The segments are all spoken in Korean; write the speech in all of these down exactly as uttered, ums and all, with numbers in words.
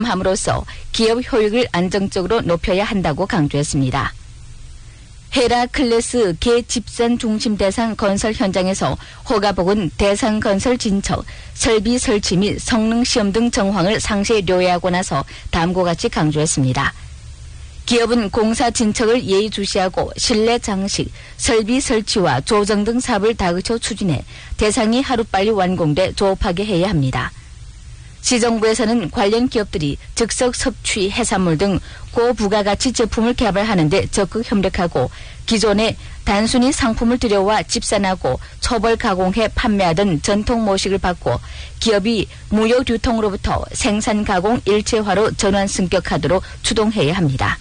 함으로써 기업 효익을 안정적으로 높여야 한다고 강조했습니다. 헤라클레스 개집산 중심 대상 건설 현장에서 호가복은 대상 건설 진척, 설비 설치 및 성능 시험 등 정황을 상세히 료해하고 나서 다음과 같이 강조했습니다. 기업은 공사 진척을 예의주시하고 실내 장식, 설비 설치와 조정 등 사업을 다그쳐 추진해 대상이 하루빨리 완공돼 조업하게 해야 합니다. 시정부에서는 관련 기업들이 즉석 섭취, 해산물 등 고부가가치 제품을 개발하는 데 적극 협력하고 기존에 단순히 상품을 들여와 집산하고 초벌 가공해 판매하던 전통 모식을 바꿔 기업이 무역 유통으로부터 생산 가공 일체화로 전환 승격하도록 추동해야 합니다.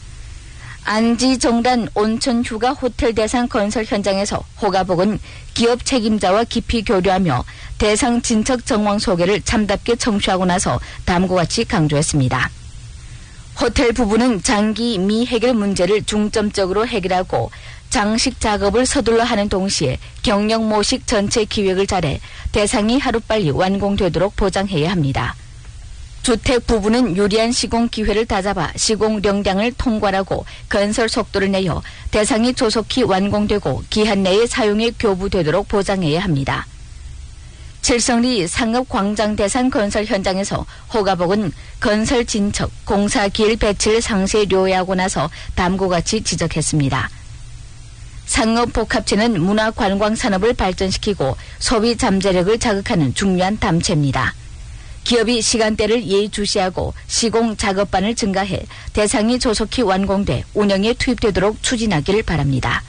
안지정단 온천휴가 호텔 대상 건설 현장에서 호가복은 기업 책임자와 깊이 교류하며 대상 진척 정황 소개를 참답게 청취하고 나서 다음과 같이 강조했습니다. 호텔 부부는 장기 미해결 문제를 중점적으로 해결하고 장식 작업을 서둘러 하는 동시에 경영 모식 전체 기획을 잘해 대상이 하루빨리 완공되도록 보장해야 합니다. 주택 부부는 유리한 시공 기회를 다잡아 시공 명량을 통과하고 건설 속도를 내어 대상이 조속히 완공되고 기한 내에 사용에 교부되도록 보장해야 합니다. 칠성리 상업광장 대상 건설 현장에서 호가복은 건설 진척, 공사 기일 배치를 상세히 료해하고 나서 다음과 같이 지적했습니다. 상업복합체는 문화관광산업을 발전시키고 소비 잠재력을 자극하는 중요한 담체입니다. 기업이 시간대를 예의주시하고 시공 작업반을 증가해 대상이 조속히 완공돼 운영에 투입되도록 추진하기를 바랍니다.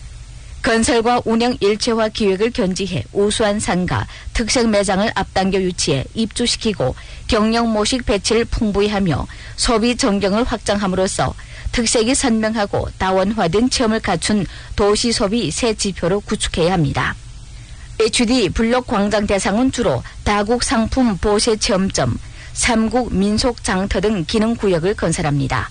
건설과 운영 일체화 기획을 견지해 우수한 상가, 특색 매장을 앞당겨 유치해 입주시키고 경영 모식 배치를 풍부히 하며 소비 전경을 확장함으로써 특색이 선명하고 다원화된 체험을 갖춘 도시 소비 새 지표로 구축해야 합니다. 에이치디 블록 광장 대상은 주로 다국 상품 보세 체험점, 삼국 민속 장터 등 기능 구역을 건설합니다.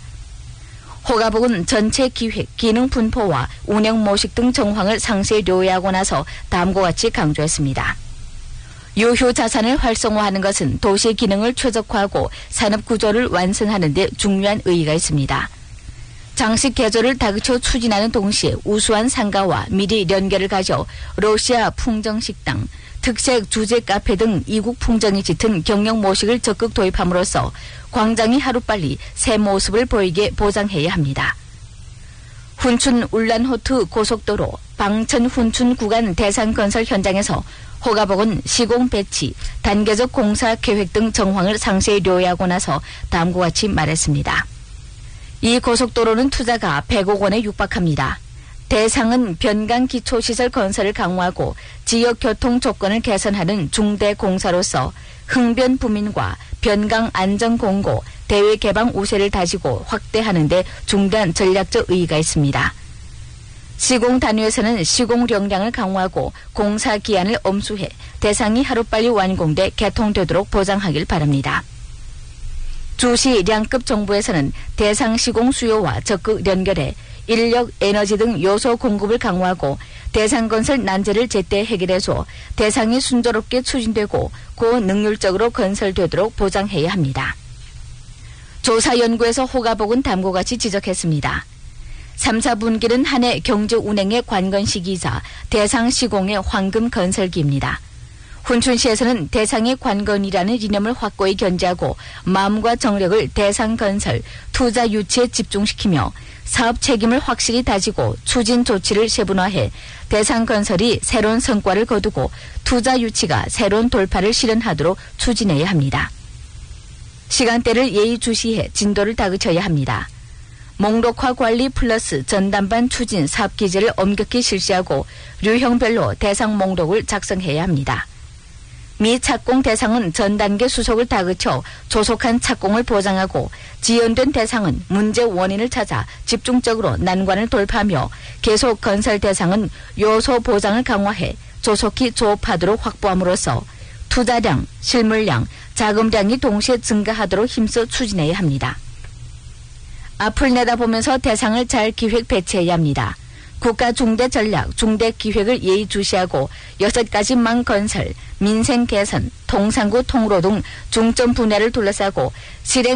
호가복은 전체 기획, 기능 분포와 운영 모식 등 정황을 상세히 료해하고 나서 다음과 같이 강조했습니다. 유효 자산을 활성화하는 것은 도시의 기능을 최적화하고 산업 구조를 완성하는 데 중요한 의의가 있습니다. 장식 개조를 다그쳐 추진하는 동시에 우수한 상가와 미리 연계를 가져 러시아 풍정식당, 특색 주제 카페 등 이국 풍정이 짙은 경영 모식을 적극 도입함으로써 광장이 하루빨리 새 모습을 보이게 보장해야 합니다. 훈춘 울란호트 고속도로 방천 훈춘 구간 대상 건설 현장에서 호가복은 시공 배치, 단계적 공사 계획 등 정황을 상세히 료해하고 나서 다음과 같이 말했습니다. 이 고속도로는 투자가 백억 원에 육박합니다. 대상은 변강 기초시설 건설을 강화하고 지역 교통 조건을 개선하는 중대 공사로서 흥변 부민과 변강 안전 공고, 대외 개방 우세를 다지고 확대하는 데 중대한 전략적 의의가 있습니다. 시공 단위에서는 시공 용량을 강화하고 공사 기한을 엄수해 대상이 하루빨리 완공돼 개통되도록 보장하길 바랍니다. 주시 량급 정부에서는 대상 시공 수요와 적극 연결해 인력, 에너지 등 요소 공급을 강화하고 대상 건설 난제를 제때 해결해서 대상이 순조롭게 추진되고 고능률적으로 건설되도록 보장해야 합니다. 조사연구에서 호가복은 다음과 같이 지적했습니다. 삼, 사분기는 한 해 경제 운행의 관건 시기이자 대상 시공의 황금 건설기입니다. 훈춘시에서는 대상의 관건이라는 이념을 확고히 견지하고 마음과 정력을 대상 건설, 투자 유치에 집중시키며 사업 책임을 확실히 다지고 추진 조치를 세분화해 대상 건설이 새로운 성과를 거두고 투자 유치가 새로운 돌파를 실현하도록 추진해야 합니다. 시간대를 예의주시해 진도를 다그쳐야 합니다. 목록화 관리 플러스 전담반 추진 사업 기제를 엄격히 실시하고 류형별로 대상 목록을 작성해야 합니다. 미 착공 대상은 전 단계 수속을 다그쳐 조속한 착공을 보장하고 지연된 대상은 문제 원인을 찾아 집중적으로 난관을 돌파하며 계속 건설 대상은 요소 보장을 강화해 조속히 조업하도록 확보함으로써 투자량, 실물량, 자금량이 동시에 증가하도록 힘써 추진해야 합니다. 앞을 내다보면서 대상을 잘 기획 배치해야 합니다. 국가 중대 전략, 중대 기획을 예의주시하고 여섯 가지 망 건설, 민생 개선, 통상구 통로 등 중점 분야를 둘러싸고 실행